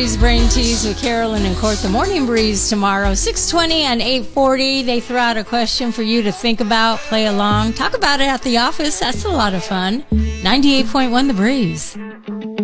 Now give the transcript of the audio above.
Breeze Brain Tease with Carolyn and Court. The Morning Breeze tomorrow, 6:20 and 8:40. They throw out a question for you to think about, play along, talk about it at the office. That's a lot of fun. 98.1 The Breeze.